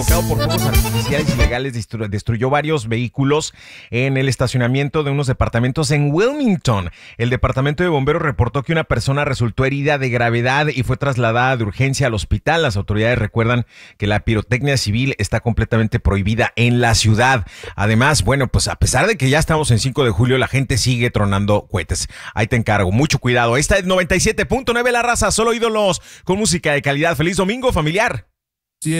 Provocado por fuegos artificiales ilegales, destruyó varios vehículos en el estacionamiento de unos departamentos en Wilmington. El departamento de bomberos reportó que una persona resultó herida de gravedad y fue trasladada de urgencia al hospital. Las autoridades recuerdan que la pirotecnia civil está completamente prohibida en la ciudad. Además, bueno, pues a pesar de que ya estamos en 5 de julio, la gente sigue tronando cohetes. Ahí te encargo, mucho cuidado. Esta es 97.9 La Raza, solo ídolos con música de calidad. Feliz domingo familiar.